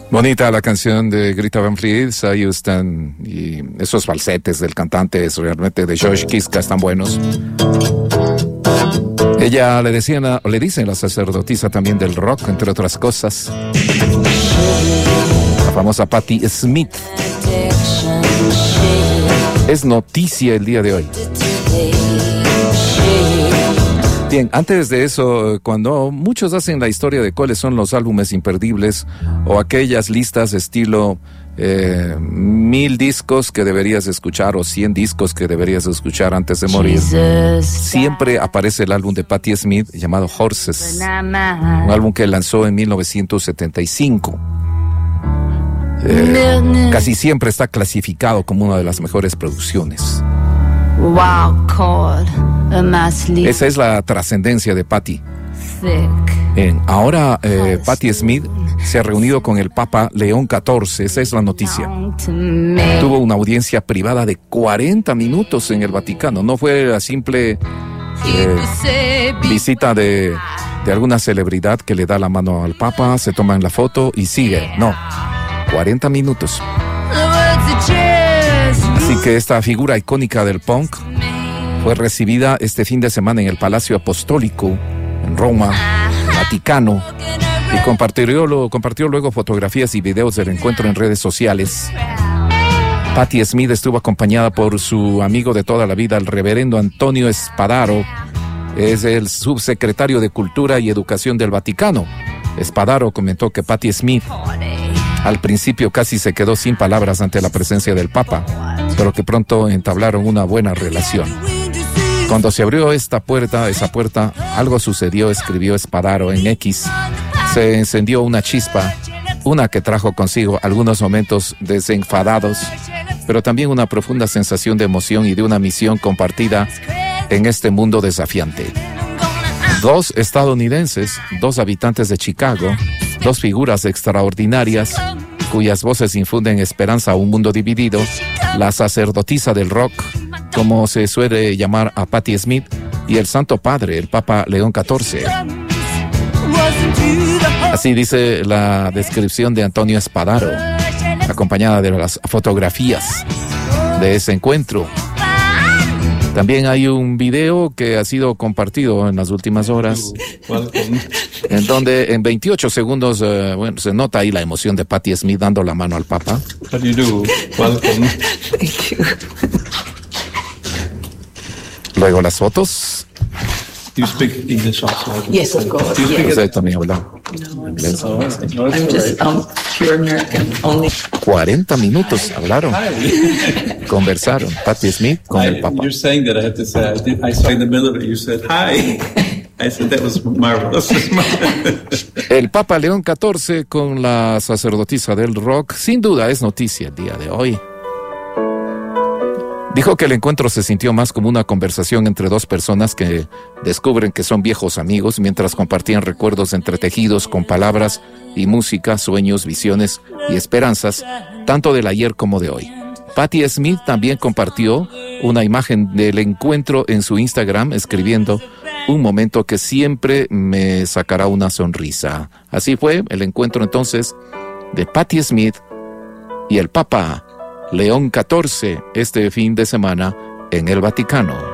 Bonita la canción de Greta Van Fleet, ahí están, y esos falsetes del cantante es realmente de Josh Kiska están buenos. Ella le dicen la sacerdotisa también del rock, entre otras cosas. La famosa Patti Smith. Es noticia el día de hoy. Bien, antes de eso, cuando muchos hacen la historia de cuáles son los álbumes imperdibles o aquellas listas estilo 1000 discos que deberías escuchar o 100 discos que deberías escuchar antes de morir, siempre aparece el álbum de Patti Smith llamado Horses, un álbum que lanzó en 1975. Casi siempre está clasificado como una de las mejores producciones. Esa es la trascendencia de Patti. Ahora Patti Smith se ha reunido con el Papa León XIV, esa es la noticia. Tuvo una audiencia privada de 40 minutos en el Vaticano, no fue la simple visita de alguna celebridad que le da la mano al Papa, se toman la foto y sigue, no, 40 minutos. Así que esta figura icónica del punk fue recibida este fin de semana en el Palacio Apostólico, en Roma, Vaticano, y compartió luego fotografías y videos del encuentro en redes sociales. Patti Smith estuvo acompañada por su amigo de toda la vida, el reverendo Antonio Spadaro, es el subsecretario de Cultura y Educación del Vaticano. Spadaro comentó que Patti Smith al principio casi se quedó sin palabras ante la presencia del Papa, pero que pronto entablaron una buena relación. Cuando se abrió esa puerta, algo sucedió, escribió Spadaro en X. Se encendió una chispa, una que trajo consigo algunos momentos desenfadados, pero también una profunda sensación de emoción y de una misión compartida en este mundo desafiante. 2 estadounidenses, 2 habitantes de Chicago, 2 figuras extraordinarias cuyas voces infunden esperanza a un mundo dividido, la sacerdotisa del rock, como se suele llamar a Patti Smith, y el Santo Padre, el Papa León XIV. Así dice la descripción de Antonio Spadaro, acompañada de las fotografías de ese encuentro. También hay un video que ha sido compartido en las últimas horas, en donde en 28 segundos, se nota ahí la emoción de Patti Smith dando la mano al Papa. How do you do? Welcome. Thank you. Luego las fotos. Do you speak English also? Yes, of course. Do you speak Yes. Usted también habla No, I'm inglés. sorry. No, it's I'm just pure American. Only 40 minutos hablaron, conversaron Patti Smith con el Papa. You're saying that I have to say, I saw in the middle of it, you said, hi. I said, that was marvelous. El Papa León XIV con la sacerdotisa del rock, sin duda es noticia el día de hoy. Dijo que el encuentro se sintió más como una conversación entre 2 personas que descubren que son viejos amigos mientras compartían recuerdos entretejidos con palabras y música, sueños, visiones y esperanzas, tanto del ayer como de hoy. Patti Smith también compartió una imagen del encuentro en su Instagram escribiendo: un momento que siempre me sacará una sonrisa. Así fue el encuentro entonces de Patti Smith y el Papa León XIV este fin de semana en el Vaticano.